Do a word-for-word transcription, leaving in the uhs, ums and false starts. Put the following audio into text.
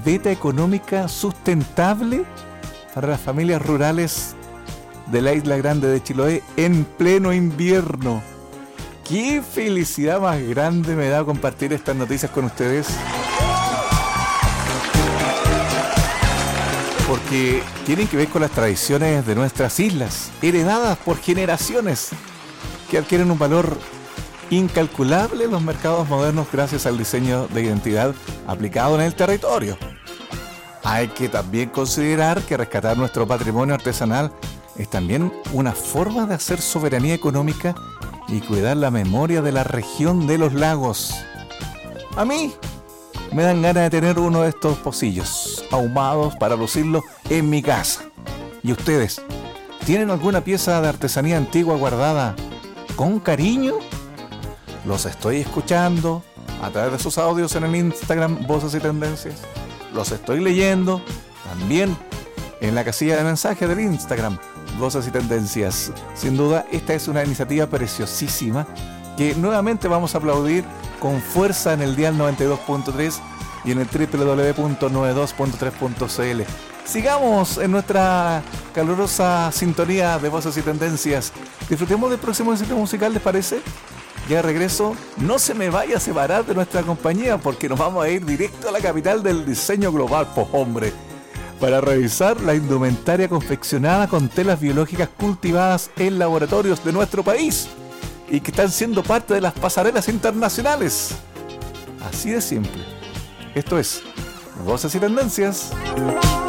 beta económica sustentable para las familias rurales de la Isla Grande de Chiloé en pleno invierno. ¡Qué felicidad más grande me da compartir estas noticias con ustedes! Porque tienen que ver con las tradiciones de nuestras islas, heredadas por generaciones, que adquieren un valor incalculable en los mercados modernos gracias al diseño de identidad aplicado en el territorio. Hay que también considerar que rescatar nuestro patrimonio artesanal es también una forma de hacer soberanía económica y cuidar la memoria de la región de los lagos. A mí me dan ganas de tener uno de estos pocillos ahumados para lucirlo en mi casa. ¿Y ustedes? ¿Tienen alguna pieza de artesanía antigua guardada con cariño? Los estoy escuchando a través de sus audios en el Instagram Voces y Tendencias. Los estoy leyendo también en la casilla de mensajes del Instagram Voces y Tendencias. Sin duda, esta es una iniciativa preciosísima que nuevamente vamos a aplaudir con fuerza en el dial noventa y dos punto tres y en el doble u doble u doble u punto noventa y dos punto tres punto c l. Sigamos en nuestra calurosa sintonía de Voces y Tendencias. Disfrutemos del próximo distrito musical, ¿les parece? Ya de regreso, no se me vaya a separar de nuestra compañía porque nos vamos a ir directo a la capital del diseño global, pues hombre, para revisar la indumentaria confeccionada con telas biológicas cultivadas en laboratorios de nuestro país y que están siendo parte de las pasarelas internacionales. Así de simple. Esto es Voces y Tendencias.